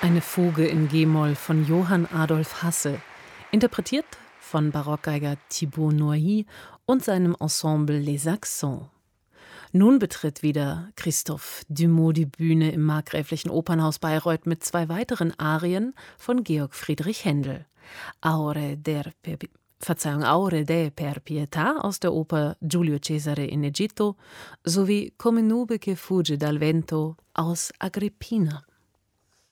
Eine Fuge in G-Moll von Johann Adolf Hasse, interpretiert von Barockgeiger Thibaut Noilly und seinem Ensemble Les Accents. Nun betritt wieder Christoph Dumaux die Bühne im Markgräflichen Opernhaus Bayreuth mit 2 weiteren Arien von Georg Friedrich Händel. Aure de per Pietà aus der Oper Giulio Cesare in Egitto sowie Come nube che fugge dal vento aus Agrippina.